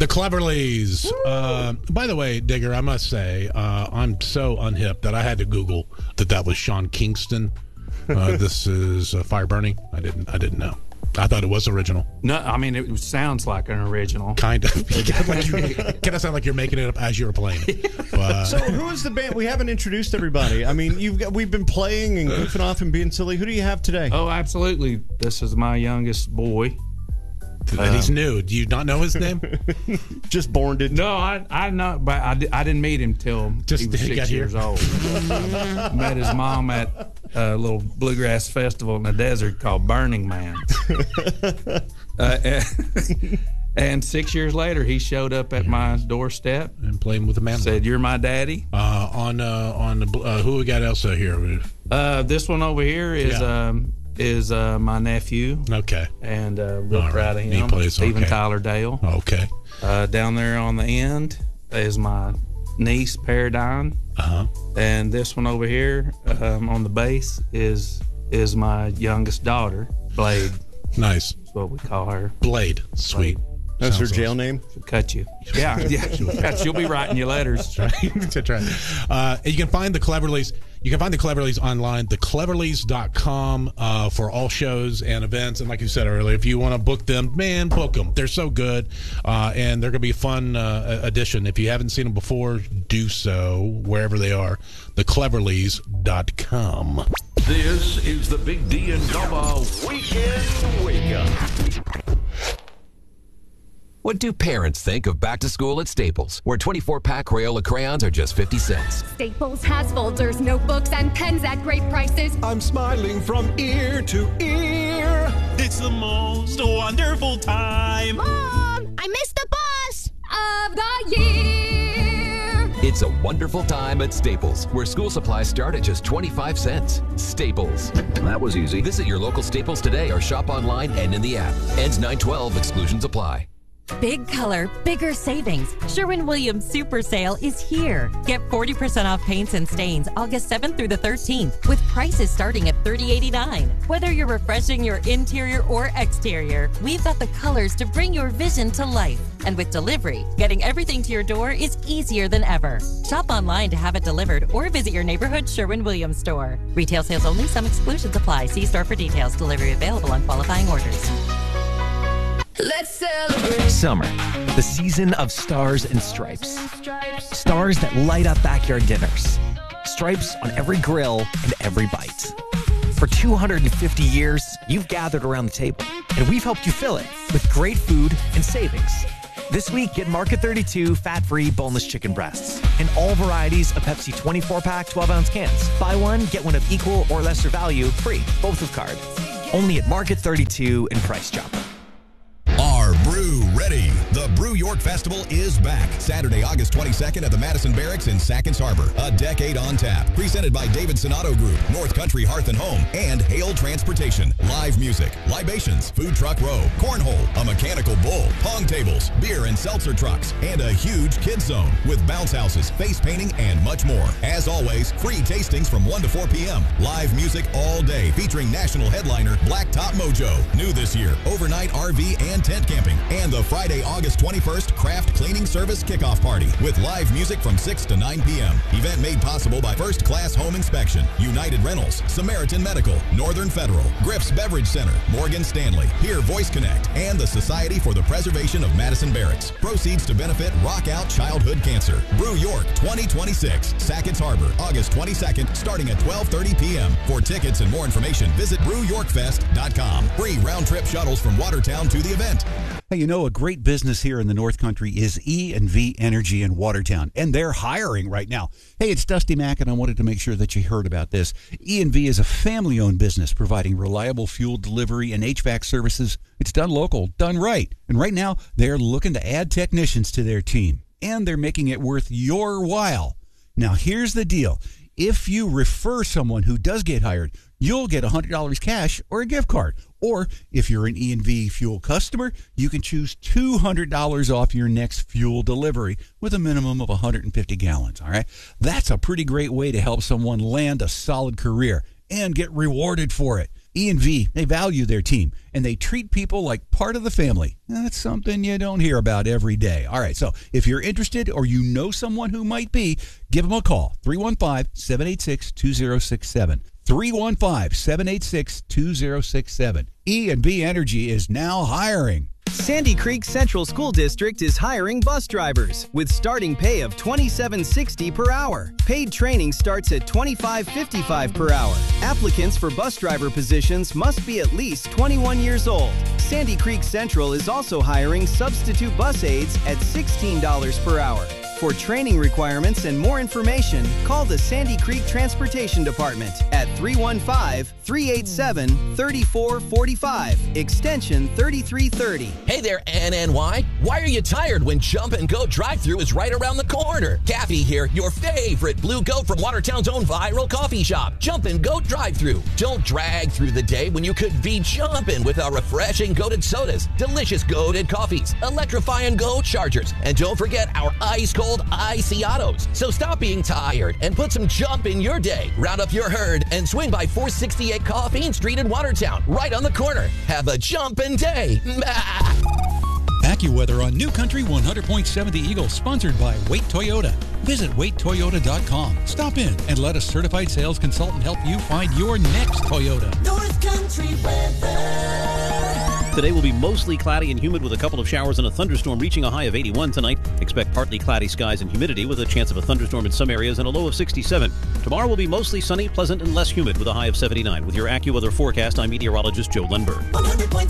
The Cleverleys. By the way, Digger, I must say, I'm so unhip that I had to Google that was Sean Kingston. This is Fire Burning. I didn't know. I thought it was original. No, I mean, it sounds like an original. Kind of. Kind of sound like you're making it up as you were playing it. But, so who is the band? We haven't introduced everybody. I mean, we've been playing and goofing off and being silly. Who do you have today? Oh, absolutely. This is my youngest boy. And he's new. Do you not know his name? Just born it. No, I know, but I didn't meet him till he was 6 years old. Met his mom at a little bluegrass festival in the desert called Burning Man. And 6 years later, he showed up at my doorstep and playing with the man. Said, "You're my daddy." On who we got else here? This one over here is my nephew. Okay. And real proud of him. He plays, Stephen Tyler Dale. Okay. Down there on the end is my niece, Paradigm. Uh-huh. And this one over here on the bass is my youngest daughter, Blade. Nice. That's what we call her. Blade. Sweet. Blade. That's her jail name? She'll cut you. Yeah. She'll be writing your letters. That's right. You can find the Cleverleys. You can find the Cleverleys online, thecleverleys.com, for all shows and events. And like you said earlier, if you want to book them, man, book them. They're so good. And they're going to be a fun addition. If you haven't seen them before, do so wherever they are. Thecleverleys.com. This is the Big D and Bubba Weekend Wake Up. What do parents think of back to school at Staples, where 24-pack Crayola crayons are just 50 cents? Staples has folders, notebooks, and pens at great prices. I'm smiling from ear to ear. It's the most wonderful time. Mom, I missed the bus of the year. It's a wonderful time at Staples, where school supplies start at just 25 cents. Staples. That was easy. Visit your local Staples today or shop online and in the app. Ends 9/12. Exclusions apply. Big color, bigger savings. Sherwin-Williams Super Sale is here. Get 40% off paints and stains August 7th through the 13th with prices starting at $30.89. Whether you're refreshing your interior or exterior, we've got the colors to bring your vision to life. And with delivery, getting everything to your door is easier than ever. Shop online to have it delivered or visit your neighborhood Sherwin-Williams store. Retail sales only. Some exclusions apply. See store for details. Delivery available on qualifying orders. Let's celebrate. Summer, the season of stars and stripes. Stars that light up backyard dinners. Stripes on every grill and every bite. For 250 years, you've gathered around the table, and we've helped you fill it with great food and savings. This week, get Market 32 fat-free boneless chicken breasts and all varieties of Pepsi 24-pack 12-ounce cans. Buy one, get one of equal or lesser value free, both with card. Only at Market 32 and Price Chopper. Are Brew ready? The Brew York Festival is back. Saturday, August 22nd at the Madison Barracks in Sackets Harbor. A decade on tap. Presented by David Sonato Group, North Country Hearth and Home, and Hale Transportation. Live music, libations, food truck row, cornhole, a mechanical bull, pong tables, beer and seltzer trucks, and a huge kids zone with bounce houses, face painting, and much more. As always, free tastings from 1 to 4 p.m. Live music all day featuring national headliner Blacktop Mojo. New this year, overnight RV and tent camping, and the Friday, August 21st craft cleaning service kickoff party with live music from 6 to 9 p.m. Event made possible by First Class Home Inspection, United Rentals, Samaritan Medical, Northern Federal, Griff's Beverage Center, Morgan Stanley, Here Voice Connect, and the Society for the Preservation of Madison Barracks. Proceeds to benefit Rock Out Childhood Cancer. Brew York 2026, Sackets Harbor, August 22nd, starting at 12:30 p.m. For tickets and more information, visit brewyorkfest.com. Free round-trip shuttles from Watertown to the event. Hey, you know, a great business here in the North Country is E&V Energy in Watertown, and they're hiring right now. Hey, it's Dusty Mack, and I wanted to make sure that you heard about this. E&V is a family-owned business providing reliable fuel delivery and HVAC services. It's done local, done right. And right now, they're looking to add technicians to their team, and they're making it worth your while. Now, here's the deal. If you refer someone who does get hired, you'll get $100 cash or a gift card. Or if you're an E&V fuel customer, you can choose $200 off your next fuel delivery with a minimum of 150 gallons. All right. That's a pretty great way to help someone land a solid career and get rewarded for it. E&V, they value their team, and they treat people like part of the family. That's something you don't hear about every day. All right, so if you're interested or you know someone who might be, give them a call, 315-786-2067. 315-786-2067. E&V Energy is now hiring. Sandy Creek Central School District is hiring bus drivers with starting pay of $27.60 per hour. Paid training starts at $25.55 per hour. Applicants for bus driver positions must be at least 21 years old. Sandy Creek Central is also hiring substitute bus aides at $16 per hour. For training requirements and more information, call the Sandy Creek Transportation Department at 315-387-3445, extension 3330. Hey there, NNY. Why are you tired when Jump and Go drive-thru is right around the corner? Kathy here, your favorite Blue Goat from Watertown's own viral coffee shop, Jump and Go drive-thru. Don't drag through the day when you could be jumping with our refreshing goated sodas, delicious goated coffees, electrifying goat chargers, and don't forget our ice-cold icy autos. So stop being tired and put some jump in your day. Round up your herd and swing by 468 Coffeen Street in Watertown, right on the corner. Have a jumpin' day. AccuWeather on New Country 100.7 The Eagle, sponsored by Wait Toyota. Visit waittoyota.com. Stop in and let a certified sales consultant help you find your next Toyota. North Country weather. Today will be mostly cloudy and humid with a couple of showers and a thunderstorm reaching a high of 81 tonight. Expect partly cloudy skies and humidity with a chance of a thunderstorm in some areas and a low of 67. Tomorrow will be mostly sunny, pleasant, and less humid with a high of 79. With your AccuWeather forecast, I'm meteorologist Joe Lundberg. 100.7